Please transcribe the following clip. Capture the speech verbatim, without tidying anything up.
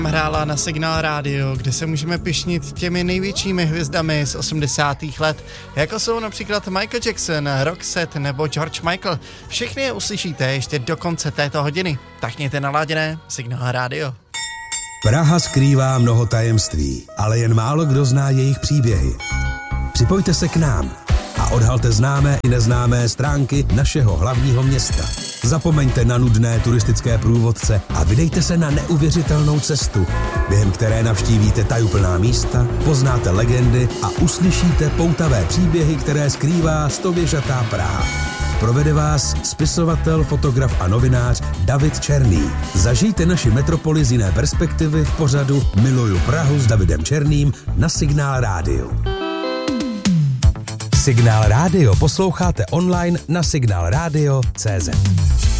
Hrála na Signál Radio, kde se můžeme pyšnit těmi největšími hvězdami z osmdesátých let, jako jsou například Michael Jackson, Roxette nebo George Michael. Všechny je uslyšíte ještě do konce této hodiny. Tak mějte naladěné Signál Radio. Praha skrývá mnoho tajemství, ale jen málo kdo zná jejich příběhy. Připojte se k nám a odhalte známé i neznámé stránky našeho hlavního města. Zapomeňte na nudné turistické průvodce a vydejte se na neuvěřitelnou cestu, během které navštívíte tajuplná místa, poznáte legendy a uslyšíte poutavé příběhy, které skrývá stověžatá Praha. Provede vás spisovatel, fotograf a novinář David Černý. Zažijte naši metropoli z jiné perspektivy v pořadu Miluju Prahu s Davidem Černým na Signál Rádiu. Signál Rádio posloucháte online na signál radio tečka cé zet.